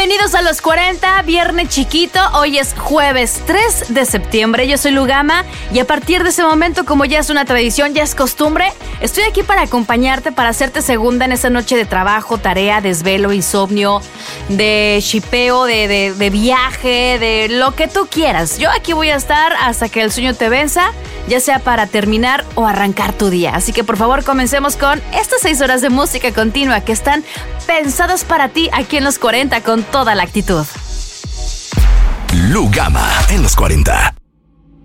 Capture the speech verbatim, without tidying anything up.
Bienvenidos a los cuarenta, viernes chiquito. Hoy es jueves tres de septiembre. Yo soy Lugama y a partir de ese momento, como ya es una tradición, ya es costumbre, estoy aquí para acompañarte, para hacerte segunda en esa noche de trabajo, tarea, desvelo, insomnio, de shipeo, de, de, de viaje, de lo que tú quieras. Yo aquí voy a estar hasta que el sueño te venza, ya sea para terminar o arrancar tu día. Así que por favor comencemos con estas seis horas de música continua que están pensadas para ti aquí en los cuarenta con toda la actitud. Lugama en los cuarenta.